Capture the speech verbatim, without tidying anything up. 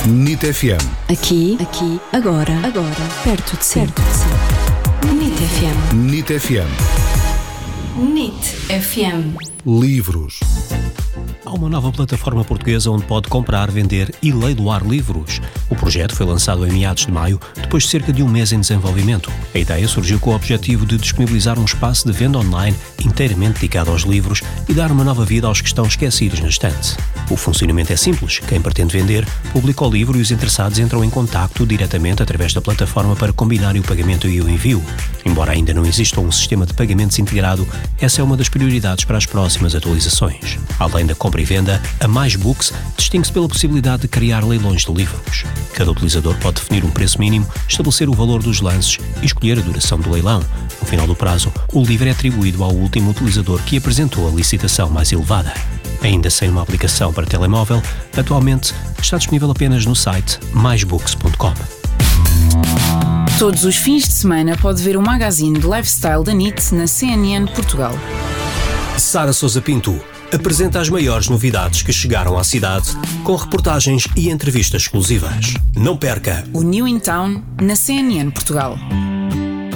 N I T F M. Aqui, aqui, agora, agora, perto de si. Perto de si. N I T F M. N I T F M. N I T F M. Livros. Há uma nova plataforma portuguesa onde pode comprar, vender e leiloar livros. O projeto foi lançado em meados de maio, depois de cerca de um mês em desenvolvimento. A ideia surgiu com o objetivo de disponibilizar um espaço de venda online inteiramente dedicado aos livros e dar uma nova vida aos que estão esquecidos na estante. O funcionamento é simples. Quem pretende vender, publica o livro e os interessados entram em contacto diretamente através da plataforma para combinarem o pagamento e o envio. Embora ainda não exista um sistema de pagamentos integrado, essa é uma das prioridades para as próximas atualizações. Além da compra e venda, a Mais Books distingue-se pela possibilidade de criar leilões de livros. Cada utilizador pode definir um preço mínimo, estabelecer o valor dos lances e escolher a duração do leilão. No final do prazo, o livro é atribuído ao último utilizador que apresentou a licitação mais elevada. Ainda sem uma aplicação para telemóvel, atualmente está disponível apenas no site mais books ponto com. Todos os fins de semana pode ver o magazine de lifestyle da N I T na C N N Portugal. Sara Sousa Pinto apresenta as maiores novidades que chegaram à cidade, com reportagens e entrevistas exclusivas. Não perca! O New in Town na C N N Portugal.